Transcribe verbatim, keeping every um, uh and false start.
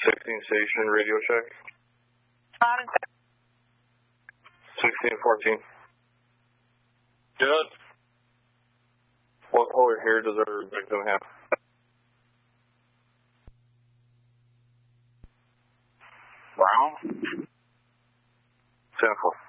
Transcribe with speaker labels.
Speaker 1: sixteen station radio check.
Speaker 2: On and
Speaker 1: sixteen fourteen.
Speaker 3: Good.
Speaker 1: What color hair does our victim have?
Speaker 3: Brown.
Speaker 1: ten four.